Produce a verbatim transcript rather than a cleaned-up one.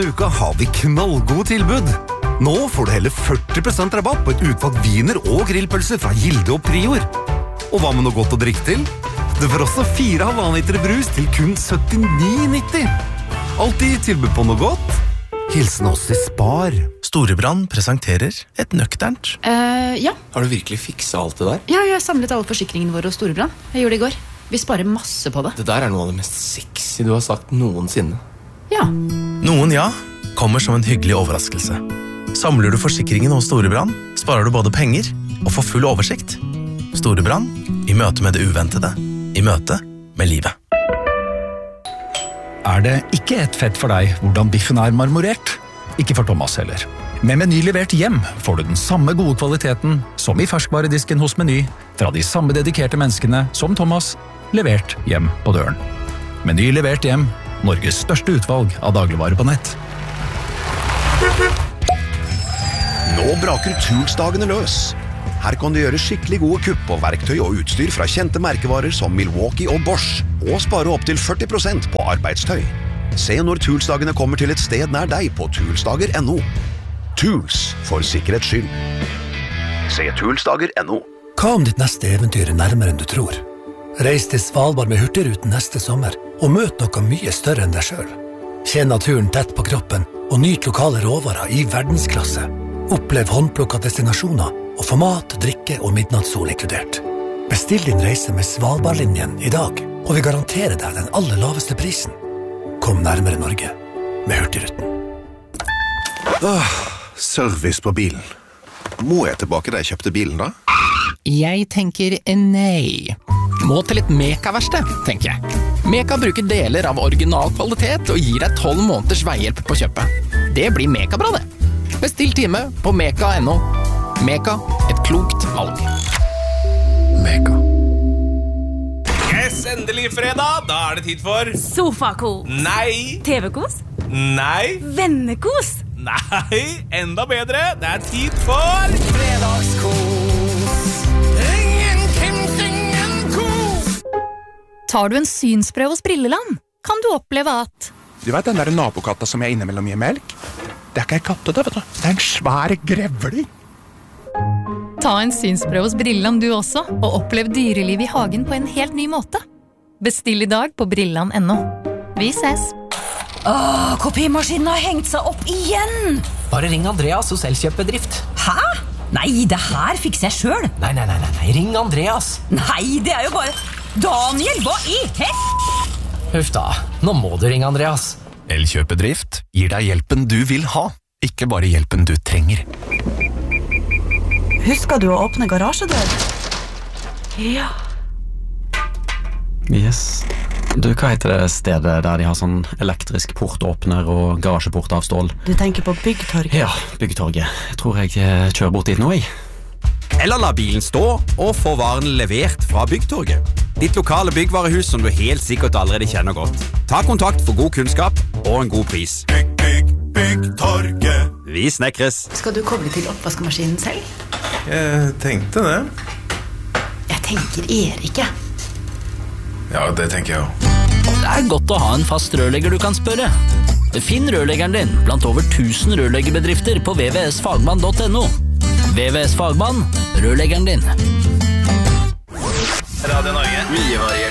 Uka har vi knallgode tilbud. Nå får du hele førti prosent rabatt på et utvalgt viner og grillpølser fra Gilde og Prior. Og hva med noe godt å drikke til? Du får også fire halvannen brus til kun syttini nitti. Alltid tilbud på noe godt. Hilsen oss i Spar. Storebrand presenterer et nøkternt. Uh, ja. Har du virkelig fikset alt det der? Ja, jeg har samlet alle forsikringene våre hos Storebrand. Jeg gjorde det i går. Vi sparer masse på det. Det der er noe av det mest sexy du har sagt noensinne. Ja. Noen ja kommer som en hyggelig overraskelse. Samler du forsikringen hos Storebrand, sparer du både penger og får full oversikt. Storebrand, i møte med det uventede. I møte med livet. Er det ikke et fett for deg hvordan biffen er marmorert? Ikke for Thomas heller. Med Meny levert hjem får du den samme gode kvaliteten som i ferskvaredisken hos Meny, fra de samme dedikerte menneskene som Thomas, levert hjem på døren. Meny levert hjem, Norges største utvalg av dagligvarer på nett. Nå braker Toolsdagene løs. Her kan du gjøre skikkelig gode kupp på verktøy og utstyr fra kjente merkevarer som Milwaukee og Bosch, og spare opp til førti prosent på arbeidstøy. Se når Toolsdagene kommer til et sted nær deg på toolsdager punktum no. Tools, for sikkerhets skyld. Se toolsdager punktum no. Hva om ditt neste eventyr er nærmere enn du tror? Reis til Svalbard med Hurtigruten neste sommer, og møt noe mye større enn deg selv. Kjenn naturen tett på kroppen, og nyt lokale råvarer i verdensklasse. Opplev håndplukket destinasjoner, og få mat, drikke og midnattssol inkludert. Bestill din reise med Svalbardlinjen i dag, og vi garanterer deg den aller laveste prisen. Kom nærmere Norge med Hurtigruten. Åh, service på bilen. Må jeg tilbake da jeg kjøpte bilen da? Jeg tenker nei. Må til et Meka-verksted, tenker jeg. Meka bruker deler av original kvalitet og gir deg tolv måneders veihjelp på kjøpet. Det blir Meka-bra det. Bestill time på meka punktum no. Meka, et klokt valg. Meka. Yes, endelig fredag. Da er det tid for Sofakos. Nei. T V-kos. Nei. Vennekos. Nei, enda bedre. Det er tid for fredagskos. Ingen Kims, ingen kos. Tar du en synsprøve hos Brilleland, kan du oppleve at Du vet den der nabokatta som jeg innimellom gir melk? Det er ikke en katte, det, vet du. Det er en svær grevling. Ta en synsprøve hos Brilleland du også, og opplev dyreliv i hagen på en helt ny måte. Bestill i dag på brilland punktum no. Vi ses. Åh, kopimaskinen har hengt seg opp igjen! Bare ring Andreas hos Elkjøp-bedrift. Hæ? Nei, det her fikser jeg selv. Nei, nei, nei, nei, ring Andreas. Nei, det er jo bare... Daniel, hva i hett? Huff da, nå må du ringe Andreas. Elkjøp-bedrift gir deg hjelpen du vil ha, ikke bare hjelpen du trenger. Husker du å åpne garasjedør? Ja. Yes. Du, hva heter det stedet der de har sånn elektrisk portåpner og garasjeport av stål? Du tenker på Byggtorget? Ja, Byggtorget. Jeg tror jeg kjører bort dit nå, jeg. Eller la bilen stå og få varen levert fra Byggtorget. Ditt lokale byggvarehus som du helt sikkert allerede kjenner godt. Ta kontakt for god kunnskap og en god pris. Bygg, bygg, Byggtorget. Vi snekres. Skal du koble til oppvaskmaskinen selv? Jeg tenkte det. Jeg tenker Erike. Ja, det tenker jeg også. Det er godt å ha en fast rørlegger du kan spørre. Finn rørleggeren din blant over tusen rørleggerbedrifter på v v s fagmann punktum no. V V S Fagmann, rørleggeren din. Radio Norge. Mye variert.